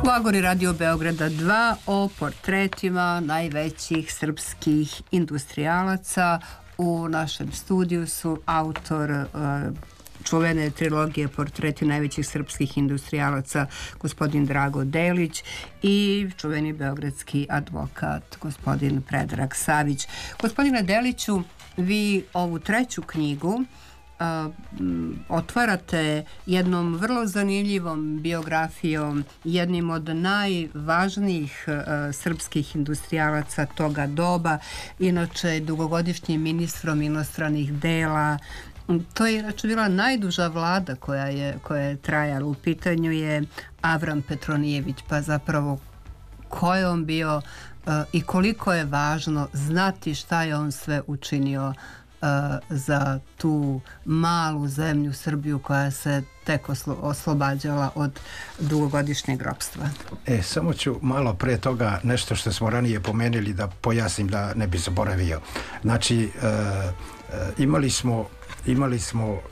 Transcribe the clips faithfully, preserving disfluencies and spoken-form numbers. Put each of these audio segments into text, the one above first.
U Agori Radio Beograda dva o portretima najvećih srpskih industrijalaca. U našem studiju su autor uh, čuvene trilogije Portreti najvećih srpskih industrijalaca gospodin Drago Delić i čuveni beogradski advokat gospodin Predrag Savić. Gospodine Deliću, vi ovu treću knjigu Uh, otvarate jednom vrlo zanimljivom biografijom, jednim od najvažnijih uh, srpskih industrijalaca toga doba, inače dugogodišnjim ministrom inostranih dela. To je inače bila najduža vlada koja je, koja je trajala. U pitanju je Avram Petronijević, pa zapravo ko je on bio uh, i koliko je važno znati šta je on sve učinio za tu malu zemlju Srbiju koja se tek oslo- oslobađala od dugogodišnjeg ropstva. E, samo ću malo pre toga nešto što smo ranije pomenuli da pojasnim da ne bi zaboravio. Znači, e, e, imali smo imali smo e,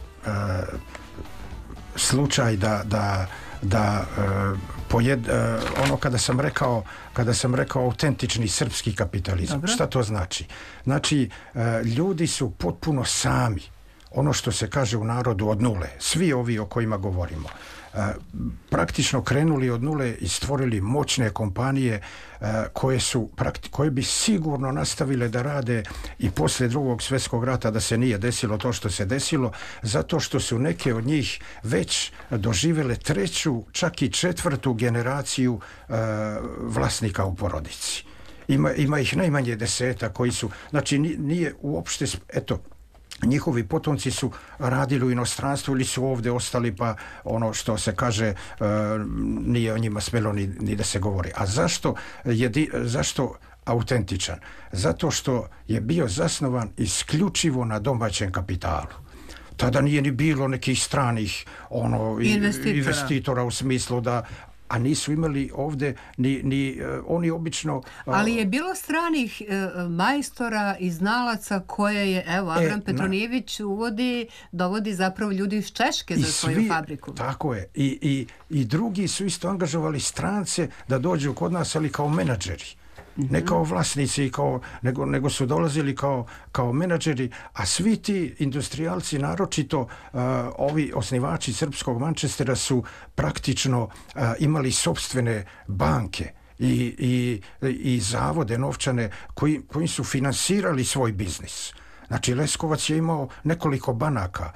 slučaj da da da e, pojed, e, ono kada sam rekao kada sam rekao autentični srpski kapitalizam. Dobro. Šta to znači? Znači, e, ljudi su potpuno sami, ono što se kaže u narodu, od nule. Svi ovi o kojima govorimo. E, praktično krenuli od nule i stvorili moćne kompanije e, koje su prakti- koje bi sigurno nastavile da rade i poslije drugog svjetskog rata da se nije desilo to što se desilo, zato što su neke od njih već doživjele treću, čak i četvrtu generaciju e, vlasnika u porodici. Ima, ima ih najmanje deseta koji su, znači nije uopšte, eto, njihovi potomci su radili u inostranstvu ili su ovdje ostali, pa ono što se kaže e, nije o njima smjelo ni, ni da se govori. A zašto, jedi, zašto autentičan? Zato što je bio zasnovan isključivo na domaćem kapitalu. Tada nije ni bilo nekih stranih ono, investitora. investitora u smislu da a nisu imali ovdje ni, ni uh, oni obično... Uh, Ali je bilo stranih uh, majstora i znalaca koje je, evo, Avram e, Petronijević uvodi, dovodi zapravo ljudi iz Češke za svoju svi, fabriku. Tako je. I, i, I drugi su isto angažovali strance da dođu kod nas, ali kao menadžeri. Mm-hmm. Ne kao vlasnici, kao, nego, nego su dolazili kao, kao menadžeri, a svi ti industrijalci, naročito uh, ovi osnivači srpskog Manchestera, su praktično uh, imali sopstvene banke i, i, i zavode novčane koji, koji su finansirali svoj biznis. Znači, Leskovac je imao nekoliko banaka,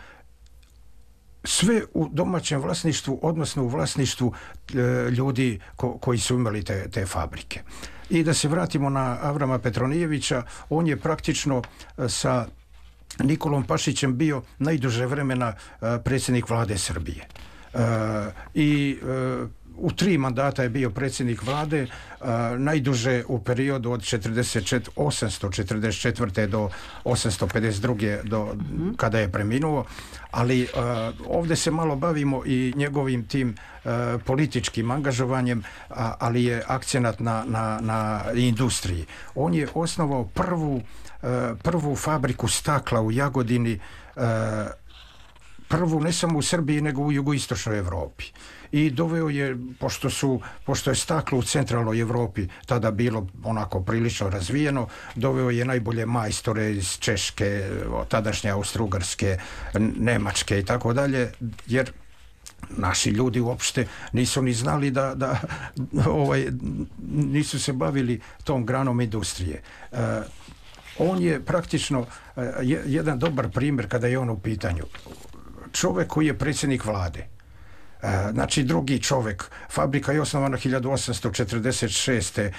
sve u domaćem vlasništvu, odnosno u vlasništvu e, ljudi ko, koji su imali te, te fabrike. I da se vratimo na Avrama Petronijevića, on je praktično e, sa Nikolom Pašićem bio najduže vremena e, predsjednik vlade Srbije. E, I e, u tri mandata je bio predsjednik vlade, uh, najduže u periodu od osamsto četrdeset četvrte do osamsto pedeset druge do mm-hmm. kada je preminuo, ali uh, ovdje se malo bavimo i njegovim tim uh, političkim angažovanjem, a, ali je akcenat na, na, na industriji. On je osnovao prvu, uh, prvu fabriku stakla u Jagodini, uh, prvu ne samo u Srbiji nego u jugoistočnoj Evropi. I doveo je, pošto su, pošto je staklo u centralnoj Evropi tada bilo onako prilično razvijeno, doveo je najbolje majstore iz Češke, tadašnje Austro-Ugarske, Nemačke i tako dalje, jer naši ljudi uopšte nisu ni znali da, da ovaj, nisu se bavili tom granom industrije. E, on je praktično e, jedan dobar primjer kada je on u pitanju. Čovjek koji je predsjednik vlade, e, znači drugi čovjek, fabrika je osnovana hiljadu osamsto četrdeset šeste. E,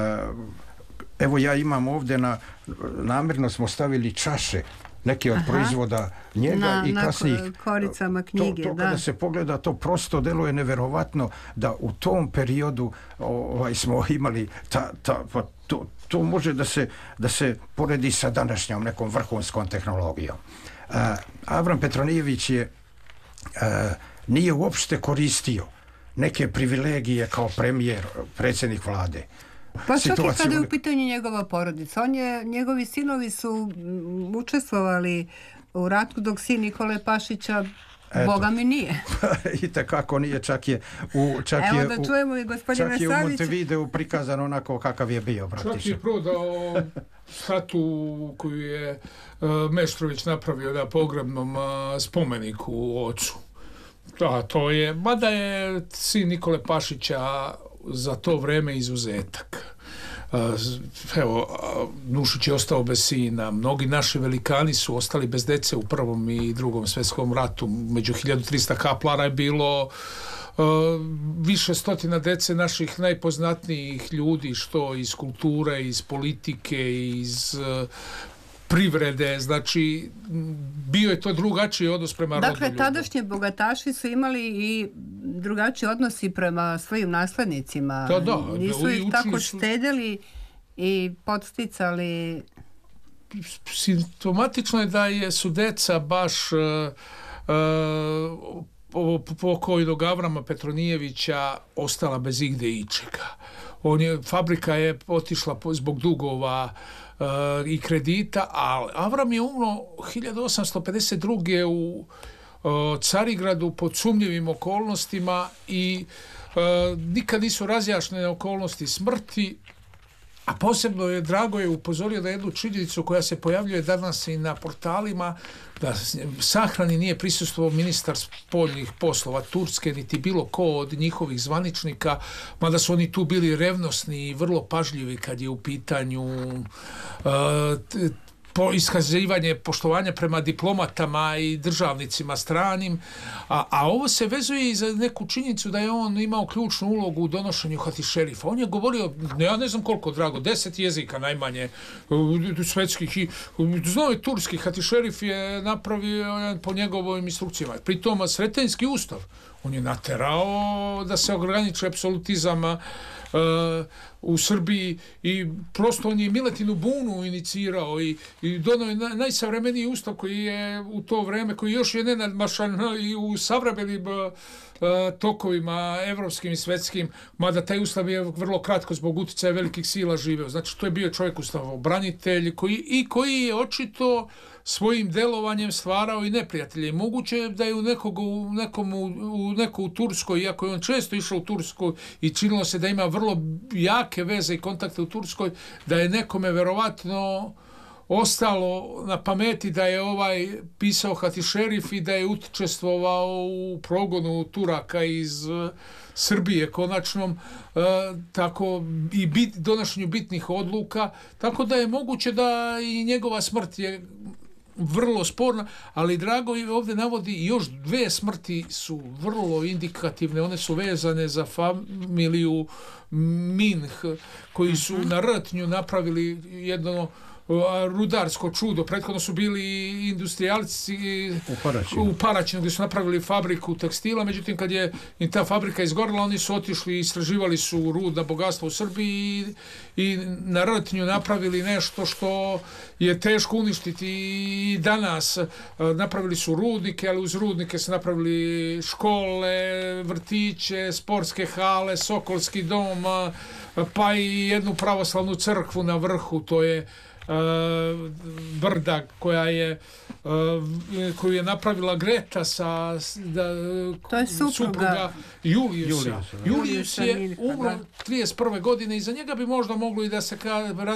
evo ja imam ovdje, na, namjerno smo stavili čaše, neke od Aha. proizvoda njega na, i kasnijih. Na koricama knjige, to, to da. Kada se pogleda, to prosto deluje neverovatno da u tom periodu ovaj, smo imali ta, ta, pa, to, to može da se, da se poredi sa današnjom nekom vrhunskom tehnologijom. Uh, Avram Petronijević je uh, nije uopšte koristio neke privilegije kao premijer, predsjednik vlade. Pa čak i kada je u pitanju njegova porodica. On je, njegovi sinovi su učestvovali u ratu, dok sin Nikole Pašića Eto. Boga mi nije. I tekako nije, čak je u, čak Evo je da u, čujemo i gospodina čak je u Savića. Montevideu prikazan onako kakav je bio praktično. Čak je prodao statu koju je uh, Meštrović napravio na pogrebnom uh, spomeniku ocu. Da, to je, mada je sin Nikole Pašića za to vreme izuzetak. Evo, Nušić je ostao bez sina, mnogi naši velikani su ostali bez dece u prvom i drugom svjetskom ratu, među hiljadu trista kaplara je bilo uh, više stotina dece naših najpoznatnijih ljudi, što iz kulture, iz politike, iz uh, privrede, znači bio je to drugačiji odnos prema rodoljubu. Dakle, tadašnji bogataši su imali i drugačiji odnosi prema svojim naslednicima. Da, da. Nisu ih tako štedeli i podsticali. Simptomatično je da je su deca baš uh, uh, pokojnog Avrama Petronijevića ostala bez igde ičega. On je, fabrika je otišla zbog dugova uh, i kredita, a Avram je umro hiljadu osamsto pedeset druge u uh, Carigradu pod sumnjivim okolnostima i uh, nikad nisu razjašnjene okolnosti smrti, a posebno je Drago je upozorio na jednu činjenicu koja se pojavljuje danas i na portalima, da sahrani nije prisustvovao ministar spoljnih poslova Turske, niti bilo ko od njihovih zvaničnika, mada su oni tu bili revnosni i vrlo pažljivi kad je u pitanju uh, po iskazivanje poštovanja prema diplomatama i državnicima stranim, a, a ovo se vezuje i za neku činjenicu da je on imao ključnu ulogu u donošenju hatišerifa. On je govorio, ja ne znam koliko, Drago, deset jezika najmanje svetskih i znao je turski, hatišerif je napravio po njegovim instrukcijama. Pritom Sretenjski ustav, on je naterao da se ograniči apsolutizam Uh, u Srbiji i prosto on je Miletinu bunu inicirao i, i donao je na, najsavremeniji ustav koji je u to vreme, koji još je nenadmašan i u savremenim uh, tokovima evropskim i svetskim, mada taj ustav je vrlo kratko zbog uticaja velikih sila živeo. Znači to je bio čovjek ustavobranitelj koji, i koji je očito svojim delovanjem stvarao i neprijatelje. I moguće je da je u, nekog, u, nekom, u, u neko u Turskoj, iako je on često išao u Tursku i činilo se da ima vrlo jake veze i kontakte u Turskoj, da je nekome verovatno ostalo na pameti da je ovaj pisao hatišerif i da je učestvovao u progonu Turaka iz uh, Srbije konačnom, uh, tako i bit, donošenju bitnih odluka, tako da je moguće da i njegova smrt je vrlo sporna, ali Drago ovdje navodi još dve smrti su vrlo indikativne, one su vezane za familiju Minh, koji su na Rtnju napravili jedno rudarsko čudo. Prethodno su bili industrijalci u Paraćinu. u Paraćinu gdje su napravili fabriku tekstila, međutim kad je im ta fabrika izgorila, oni su otišli i istraživali su rudna bogatstva u Srbiji i, i na Rtnju napravili nešto što je teško uništiti i danas. Napravili su rudnike, ali uz rudnike su napravili škole, vrtiće, sportske hale, Sokolski dom, pa i jednu pravoslavnu crkvu na vrhu, to je Uh, brda koja je uh, koju je napravila Greta sa da, to je supruga, supruga Julijusa. Julijusa, Julijus je umro trideset prve godine i za njega bi možda moglo i da se